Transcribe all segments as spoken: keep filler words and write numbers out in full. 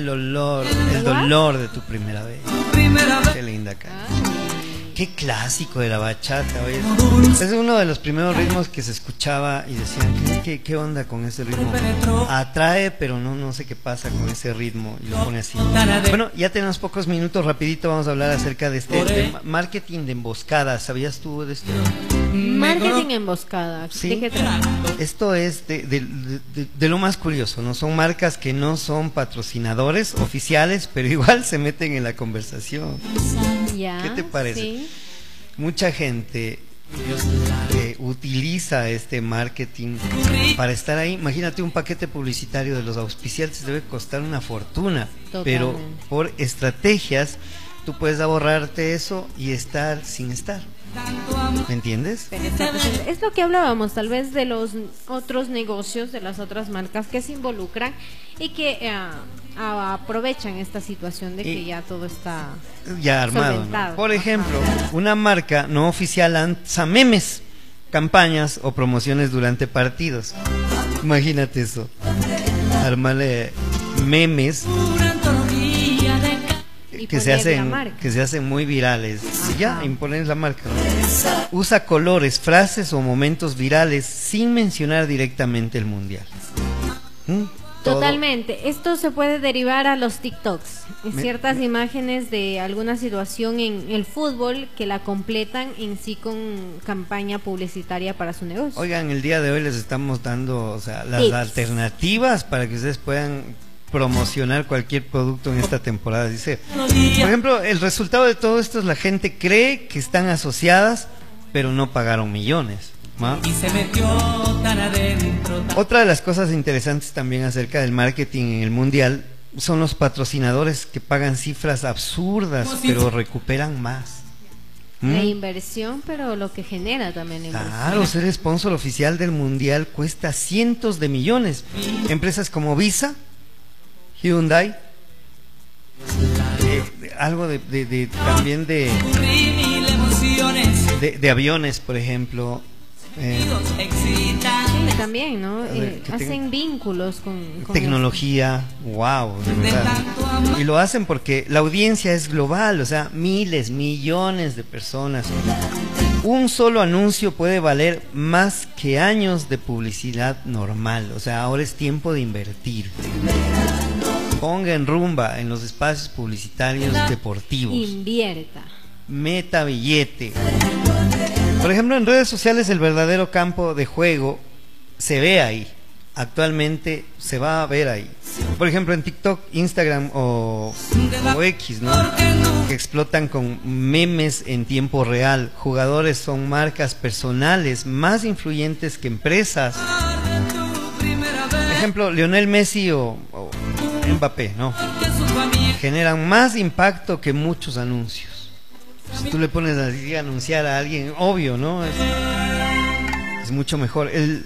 el olor, el dolor de tu primera vez. Qué linda canción. Qué clásico de la bachata, oye. Es uno de los primeros ritmos que se escuchaba y decían, ¿qué, qué, qué onda con ese ritmo? Atrae, pero no, no sé qué pasa con ese ritmo. Y lo pone así. Bueno, ya tenemos pocos minutos, rapidito vamos a hablar acerca de este de marketing de emboscadas. ¿Sabías tú de esto? Marketing emboscada. Sí. ¿De qué trata? Esto es de, de, de, de lo más curioso, ¿no? Son marcas que no son patrocinadores oficiales, pero igual se meten en la conversación. Ya, ¿Qué te parece? Sí. Mucha gente eh, utiliza este marketing para estar ahí. Imagínate, un paquete publicitario de los auspiciantes debe costar una fortuna. Totalmente. Pero por estrategias tú puedes ahorrarte eso y estar sin estar. ¿Me entiendes? Es lo que hablábamos tal vez de los otros negocios, de las otras marcas que se involucran y que uh, aprovechan esta situación de que y ya todo está ya armado, ¿no? Por ejemplo, una marca no oficial lanza memes, campañas o promociones durante partidos. Imagínate eso, armarle memes que se hacen que se hacen muy virales. Ya, imponen la marca. Usa colores, frases o momentos virales sin mencionar directamente el mundial. ¿Mm? Totalmente. Esto se puede derivar a los TikToks. Ciertas me... imágenes de alguna situación en el fútbol que la completan en sí con campaña publicitaria para su negocio. Oigan, el día de hoy les estamos dando, o sea, las Tips. alternativas para que ustedes puedan promocionar cualquier producto en esta temporada. Dice, por ejemplo, el resultado de todo esto es la gente cree que están asociadas, pero no pagaron millones. ¿no? Y se metió tan adentro. Otra de las cosas interesantes también acerca del marketing en el mundial son los patrocinadores que pagan cifras absurdas, pero recuperan más. ¿Mm? La inversión, pero lo que genera también la inversión. Claro, ser sponsor oficial del mundial cuesta cientos de millones. Empresas como Visa, Hyundai, eh, algo de, de, de también de, de de aviones, por ejemplo. Eh, sí, también, ¿no? Eh, hacen vínculos con, con tecnología, eso. Wow, de verdad. Y lo hacen porque la audiencia es global, o sea, miles, millones de personas. Un solo anuncio puede valer más que años de publicidad normal, o sea, ahora es tiempo de invertir. Ponga en rumba en los espacios publicitarios deportivos. Invierta. Meta billete. Por ejemplo, en redes sociales el verdadero campo de juego se ve ahí. Actualmente se va a ver ahí. Por ejemplo, en TikTok, Instagram o, o X, ¿no? Que explotan con memes en tiempo real. Jugadores son marcas personales más influyentes que empresas. Por ejemplo, Lionel Messi o, o Mbappé, ¿no? Generan más impacto que muchos anuncios. Si tú le pones a anunciar a alguien, obvio, ¿no? Es, es mucho mejor. El,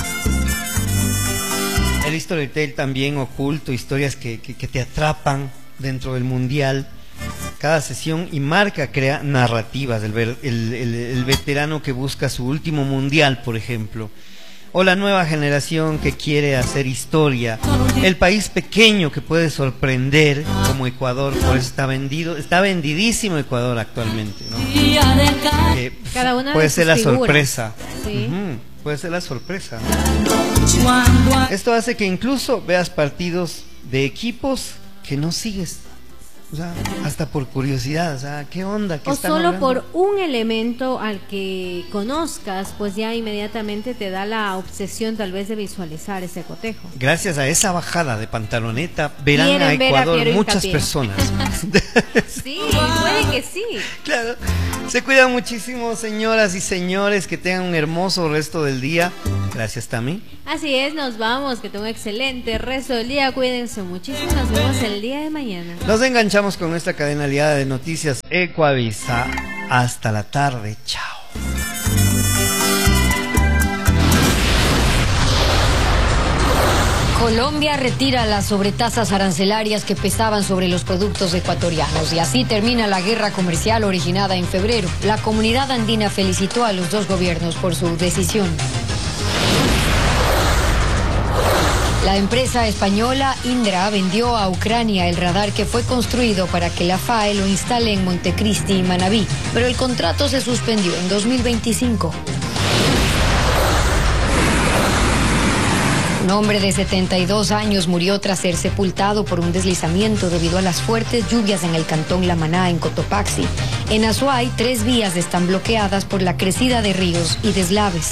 el storytelling también oculto, historias que, que, que te atrapan dentro del mundial. Cada sesión y marca crea narrativas. El, el, el, el veterano que busca su último mundial, por ejemplo. O la nueva generación que quiere hacer historia. El país pequeño que puede sorprender, como Ecuador, por eso está vendido, está vendidísimo Ecuador actualmente, ¿no? Eh, Cada una puede de ser la figuras. sorpresa. Sí. Uh-huh, puede ser la sorpresa. Esto hace que incluso veas partidos de equipos que no sigues. O sea, hasta por curiosidad, o sea, ¿qué onda? ¿Qué o están solo hablando? por un elemento al que conozcas, pues ya inmediatamente te da la obsesión tal vez de visualizar ese cotejo. Gracias a esa bajada de pantaloneta verán Quieren a Ecuador ver a muchas Hincapié. personas. Sí, puede que sí. Claro. Se cuidan muchísimo, señoras y señores, que tengan un hermoso resto del día. Gracias, Tami. Así es, nos vamos, que tenga un excelente resto del día, cuídense muchísimo, nos vemos el día de mañana. Nos enganchamos con nuestra cadena aliada de noticias Ecuavisa. Hasta la tarde, chao. Colombia retira las sobretasas arancelarias que pesaban sobre los productos ecuatorianos y así termina la guerra comercial originada en febrero. La comunidad andina felicitó a los dos gobiernos por su decisión. La empresa española Indra vendió a Ucrania el radar que fue construido para que la F A E lo instale en Montecristi y Manabí, pero el contrato se suspendió en dos mil veinticinco. Un hombre de setenta y dos años murió tras ser sepultado por un deslizamiento debido a las fuertes lluvias en el cantón La Maná, en Cotopaxi. En Azuay, tres vías están bloqueadas por la crecida de ríos y deslaves.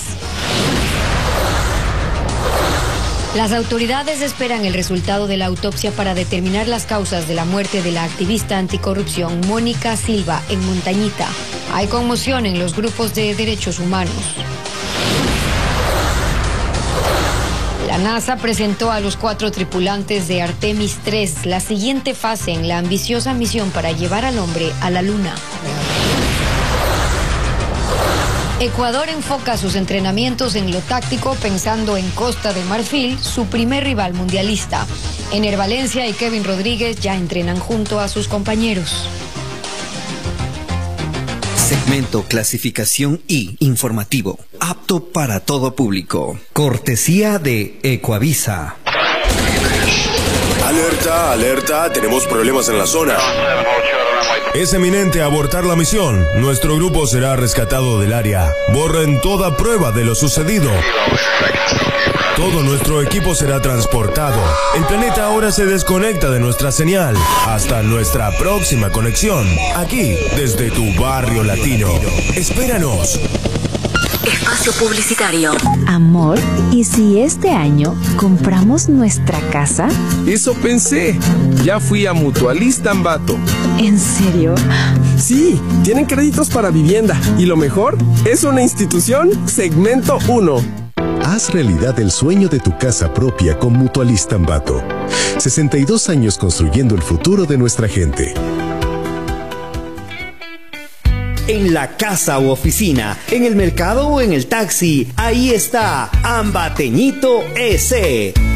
Las autoridades esperan el resultado de la autopsia para determinar las causas de la muerte de la activista anticorrupción Mónica Silva en Montañita. Hay conmoción en los grupos de derechos humanos. La NASA presentó a los cuatro tripulantes de Artemis tres, la siguiente fase en la ambiciosa misión para llevar al hombre a la Luna. Ecuador enfoca sus entrenamientos en lo táctico pensando en Costa de Marfil, su primer rival mundialista. Ener Valencia y Kevin Rodríguez ya entrenan junto a sus compañeros. Segmento Clasificación I, informativo, apto para todo público. Cortesía de Ecuavisa. Alerta, alerta, tenemos problemas en la zona. Es eminente abortar la misión. Nuestro grupo será rescatado del área. Borren toda prueba de lo sucedido. Todo nuestro equipo será transportado. El planeta ahora se desconecta de nuestra señal. Hasta nuestra próxima conexión. Aquí, desde tu barrio latino. Espéranos. Espacio publicitario. Amor, ¿y si este año compramos nuestra casa? Eso pensé. Ya fui a Mutualista Ambato. ¿En serio? Sí, tienen créditos para vivienda. Y lo mejor, es una institución segmento uno. Haz realidad el sueño de tu casa propia con Mutualista Ambato. sesenta y dos años construyendo el futuro de nuestra gente. En la casa u oficina, en el mercado o en el taxi, ahí está Ambateñito S.